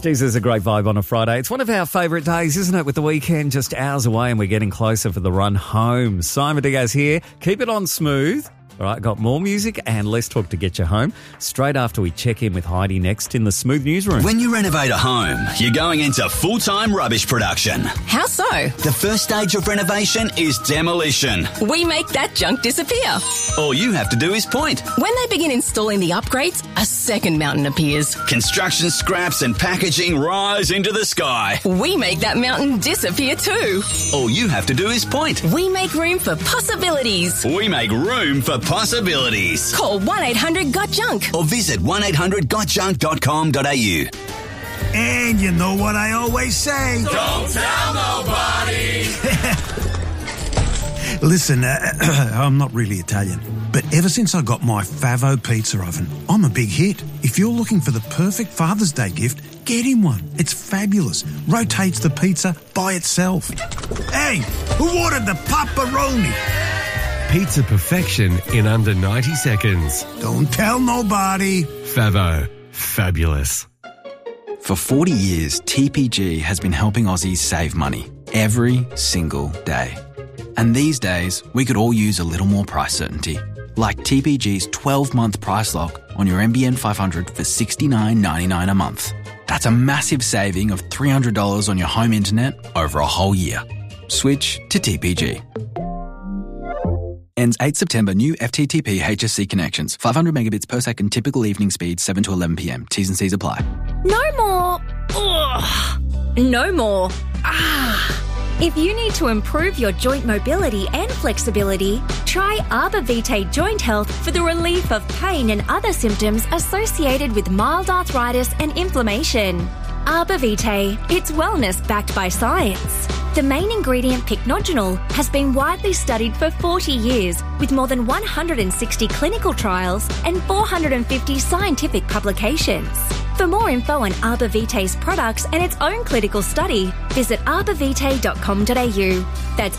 Geez, there's a great vibe on a Friday. It's one of our favourite days, isn't it? With the weekend just hours away and we're getting closer for the run home. Simon Diaz here. Keep it on smooth. All right, got more music and less talk to get you home. Straight after we check in with Heidi next in the Smooth Newsroom. When you renovate a home, you're going into full-time rubbish production. How so? The first stage of renovation is demolition. We make that junk disappear. All you have to do is point. When they begin installing the upgrades, a second mountain appears. Construction scraps and packaging rise into the sky. We make that mountain disappear too. All you have to do is point. We make room for possibilities. We make room for possibilities. Call 1-800-GOT-JUNK or visit 1800gotjunk.com.au. And you know what I always say. Don't tell nobody. Listen, I'm not really Italian, but ever since I got my Favo pizza oven, I'm a big hit. If you're looking for the perfect Father's Day gift, get him one. It's fabulous. Rotates the pizza by itself. Hey, who ordered the pepperoni? Pizza perfection in under 90 seconds. Don't tell nobody. Favo. Fabulous. For 40 years, TPG has been helping Aussies save money every single day. And these days, we could all use a little more price certainty. Like TPG's 12-month price lock on your NBN 500 for $69.99 a month. That's a massive saving of $300 on your home internet over a whole year. Switch to TPG. Ends 8 September. New FTTP HSC connections. 500 megabits per second. Typical evening speed 7 to 11 p.m. T's and C's apply. No more. Ugh. No more. If you need to improve your joint mobility and flexibility, try Arbor Vitae Joint Health for the relief of pain and other symptoms associated with mild arthritis and inflammation. Arbor Vitae, it's wellness backed by science. The main ingredient, pycnogenol, has been widely studied for 40 years with more than 160 clinical trials and 450 scientific publications. For more info on Arbor Vitae's products and its own clinical study, visit arborvitae.com.au. That's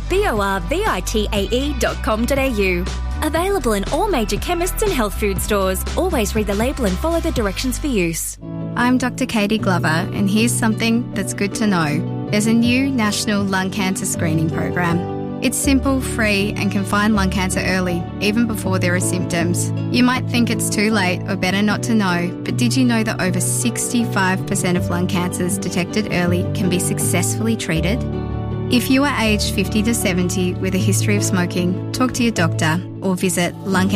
arborvitae.com.au. Available in all major chemists and health food stores. Always read the label and follow the directions for use. I'm Dr. Katie Glover, and here's something that's good to know. There's a new national lung cancer screening program. It's simple, free, and can find lung cancer early, even before there are symptoms. You might think it's too late or better not to know, but did you know that over 65% of lung cancers detected early can be successfully treated? If you are aged 50 to 70 with a history of smoking, talk to your doctor or visit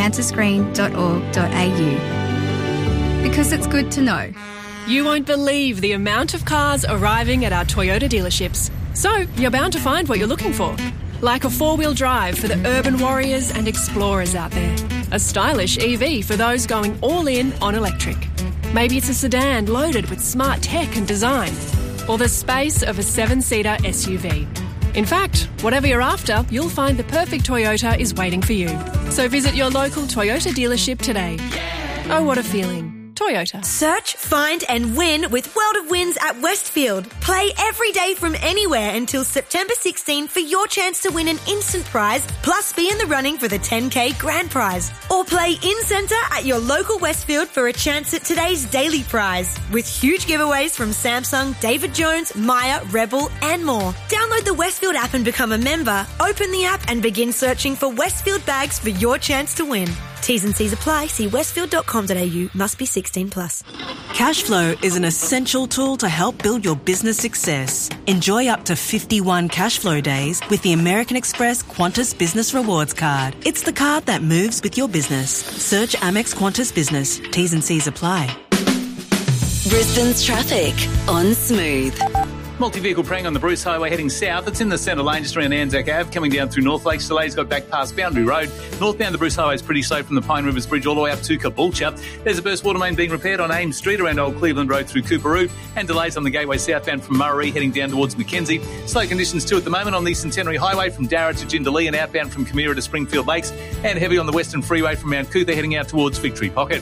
lungcancerscreen.org.au. Because it's good to know. You won't believe the amount of cars arriving at our Toyota dealerships. So you're bound to find what you're looking for. Like a four-wheel drive for the urban warriors and explorers out there. A stylish EV for those going all in on electric. Maybe it's a sedan loaded with smart tech and design. Or the space of a 7-seater SUV. In fact, whatever you're after, you'll find the perfect Toyota is waiting for you. So visit your local Toyota dealership today. Oh, what a feeling. Toyota. Search, find and win with World of Wins at Westfield. Play every day from anywhere until September 16 for your chance to win an instant prize, plus be in the running for the 10K grand prize. Or play in-centre at your local Westfield for a chance at today's daily prize, with huge giveaways from Samsung, David Jones, Maya, Rebel and more. Download the Westfield app and become a member. Open the app and begin searching for Westfield bags for your chance to win. T's and C's apply. See westfield.com.au. Must be 16 plus. Cashflow is an essential tool to help build your business success. Enjoy up to 51 Cashflow days with the American Express Qantas Business Rewards Card. It's the card that moves with your business. Search Amex Qantas Business. T's and C's apply. Brisbane's traffic on Smooth. Multi-vehicle prang on the Bruce Highway heading south. It's in the centre lane just around Anzac Ave. Coming down through North Lakes, delays got back past Boundary Road. Northbound the Bruce Highway is pretty slow from the Pine Rivers Bridge all the way up to Caboolture. There's a burst water main being repaired on Ames Street around Old Cleveland Road through Cooperoo, and delays on the Gateway southbound from Murray heading down towards Mackenzie. Slow conditions too at the moment on the Centenary Highway from Darra to Jindalee and outbound from Camira to Springfield Lakes, and heavy on the Western Freeway from Mount Cootha heading out towards Victory Pocket.